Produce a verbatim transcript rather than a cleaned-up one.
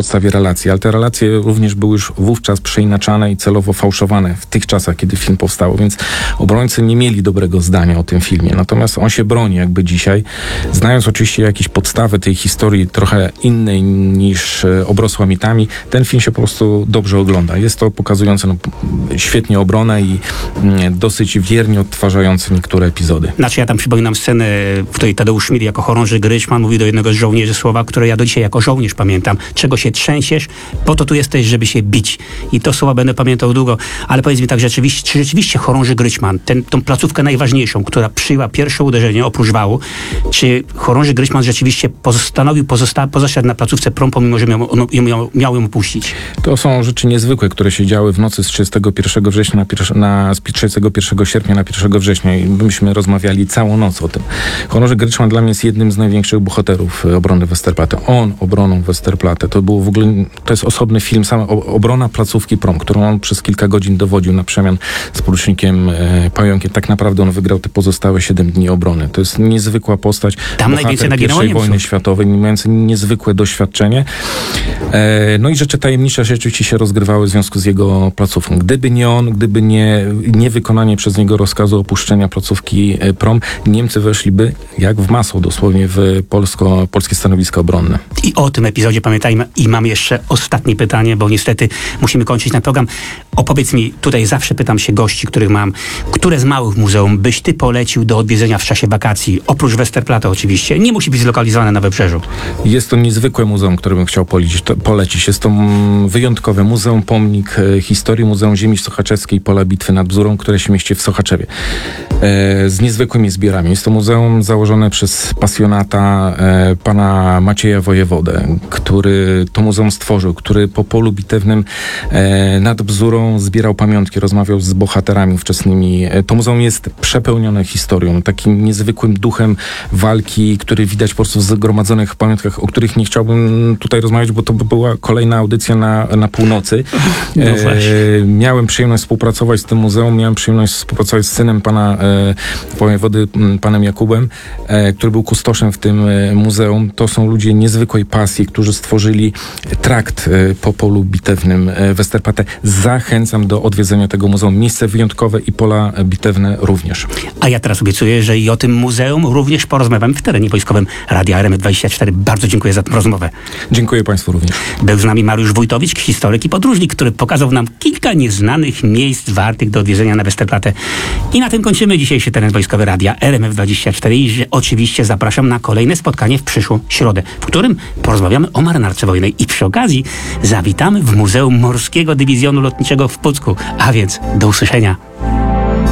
podstawie relacji, ale te relacje również były już wówczas przeinaczane i celowo fałszowane w tych czasach, kiedy film powstał, więc obrońcy nie mieli dobrego zdania o tym filmie. Natomiast on się broni jakby dzisiaj, znając oczywiście jakieś podstawy tej historii trochę innej niż obrosła mitami, ten film się po prostu dobrze ogląda. Jest to pokazujące no, świetnie obronę i mm, dosyć wiernie odtwarzające niektóre epizody. Znaczy ja tam przypominam scenę, w której Tadeusz Szmid jako chorąży Gryszman mówi do jednego z żołnierzy słowa, które ja do dzisiaj jako żołnierz pamiętam. Czego się trzęsiesz? Po to tu jesteś, żeby się bić. I to słowa będę pamiętał długo. Ale powiedz mi tak, rzeczywiście, czy rzeczywiście chorąży Gryszman, ten, tą placówkę najważniejszą, która przyjęła pierwsze uderzenie oprócz wału, czy chorąży Gryszman rzeczywiście postanowił pozosta- pozostać na placówce Prom, pomimo że miał, on, miał, miał ją opuścić? To są rzeczy niezwykłe, które się działy w nocy z trzydziestego pierwszego września na, pierwsze, na z trzydziestego pierwszego sierpnia na pierwszego września i myśmy rozmawiali całą noc o tym. Chorąży Gryszman dla mnie jest jednym z największych bohaterów obrony Westerplatte. On obroną Westerplatte. To było w ogóle, to jest osobny film, sama obrona placówki Prom, którą on przez kilka godzin dowodził na przemian z porucznikiem e, Pająkiem. Tak naprawdę on wygrał te pozostałe siedem dni obrony. To jest niezwykła postać. Tam najwięcej naginęło pierwszej wojny światowej, mający niezwykłe doświadczenie. E, no i rzeczy tajemnicze rzeczywiście się rozgrywały w związku z jego placówką. Gdyby nie on, gdyby nie, nie wykonanie przez niego rozkazu opuszczenia placówki Prom, Niemcy weszliby jak w masło dosłownie w polsko, polskie stanowiska obronne. I o tym epizodzie pamiętajmy. I mam jeszcze ostatnie pytanie, bo niestety musimy kończyć ten program. Opowiedz mi, tutaj zawsze pytam się gości, których mam, które z małych muzeum byś ty polecił do odwiedzenia w czasie wakacji? Oprócz Westerplatte oczywiście. Nie musi być zlokalizowane na Wybrzeżu. Jest to niezwykłe muzeum, które bym chciał polecić. To, polecić. Jest to mm, wyjątkowe muzeum, pomnik e, historii, Muzeum Ziemi Sochaczewskiej, Pola Bitwy nad Bzurą, które się mieści w Sochaczewie. E, z niezwykłymi zbiorami. Jest to muzeum założone przez pasjonata e, pana Macieja Wojewodę, który to muzeum stworzył, który po polu bitewnym e, nad Bzurą zbierał pamiątki, rozmawiał z bohaterami ówczesnymi. E, to muzeum jest przepełnione historią, takim niezwykłym duchem walki, który widać po prostu w zgromadzonych pamiątkach, o których nie chciałbym tutaj rozmawiać, bo to by była kolejna audycja na, na północy. No e, miałem przyjemność współpracować z tym muzeum, miałem przyjemność współpracować z synem pana e, wojewody, panem Jakubem, e, który był kustoszem w tym e, muzeum. To są ludzie niezwykłej pasji, którzy stworzyli trakt e, po polu bitewnym e, Westerplatte. Zachęcam do odwiedzenia tego muzeum. Miejsce wyjątkowe i pola bitewne również. A ja teraz obiecuję, że i o tym muzeum również porozmawiamy w terenie wojskowym Radia R M F dwadzieścia cztery. Bardzo dziękuję za tę rozmowę. Dziękuję państwu również. Był z nami Mariusz Wójtowicz, historyk i podróżnik, który pokazał nam kilka nieznanych miejsc wartych do odwiedzenia na Westerplatte. I na tym kończymy dzisiejszy teren wojskowy Radia R M F dwadzieścia cztery i że oczywiście zapraszam na kolejne spotkanie w przyszłą środę, w którym porozmawiamy o marynarce wojennej i przy okazji zawitamy w Muzeum Morskiego Dywizjonu Lotniczego w Pucku. A więc do usłyszenia.